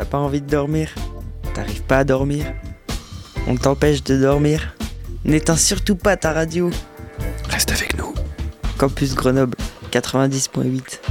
T'as pas envie de dormir? T'arrives pas à dormir? On t'empêche de dormir? N'éteins surtout pas ta radio. Reste avec nous. Campus Grenoble 90.8.